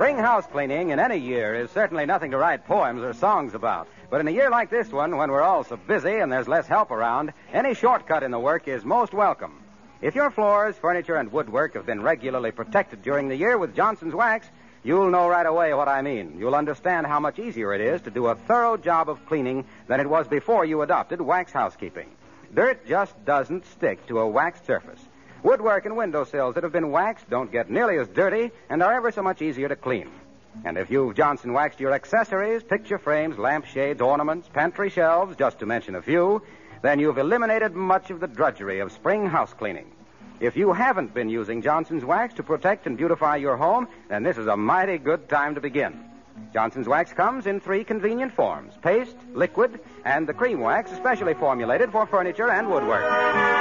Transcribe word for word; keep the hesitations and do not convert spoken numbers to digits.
Spring house cleaning in any year is certainly nothing to write poems or songs about. But in a year like this one, when we're all so busy and there's less help around, any shortcut in the work is most welcome. If your floors, furniture, and woodwork have been regularly protected during the year with Johnson's Wax, you'll know right away what I mean. You'll understand how much easier it is to do a thorough job of cleaning than it was before you adopted wax housekeeping. Dirt just doesn't stick to a waxed surface. Woodwork and windowsills that have been waxed don't get nearly as dirty and are ever so much easier to clean. And if you've Johnson waxed your accessories, picture frames, lampshades, ornaments, pantry shelves, just to mention a few, then you've eliminated much of the drudgery of spring house cleaning. If you haven't been using Johnson's Wax to protect and beautify your home, then this is a mighty good time to begin. Johnson's Wax comes in three convenient forms: paste, liquid, and the cream wax especially formulated for furniture and woodwork.